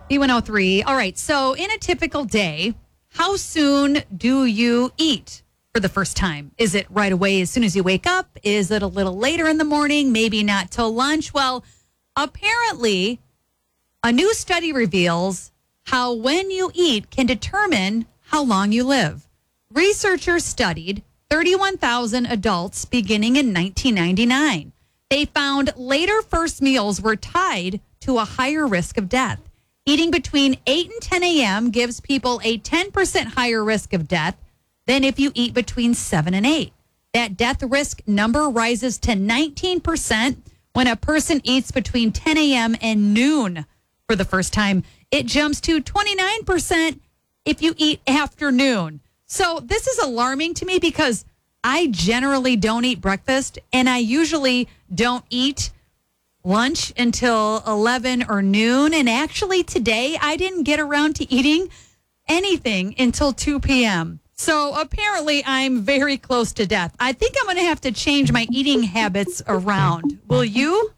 B103. All right. So in a typical day, how soon do you eat for the first time? Is it right away as soon as you wake up? Is it a little later in the morning? Maybe not till lunch? Well, apparently, a new study reveals how when you eat can determine how long you live. Researchers studied 31,000 adults beginning in 1999. They found later first meals were tied to a higher risk of death. Eating between 8 and 10 a.m. gives people a 10% higher risk of death than if you eat between 7 and 8. That death risk number rises to 19% when a person eats between 10 a.m. and noon for the first time. It jumps to 29% if you eat afternoon. So this is alarming to me because I generally don't eat breakfast and I usually don't eat lunch until 11 or noon. And actually today I didn't get around to eating anything until 2 p.m. So apparently I'm very close to death. I think I'm going to have to change my eating habits around. Will you?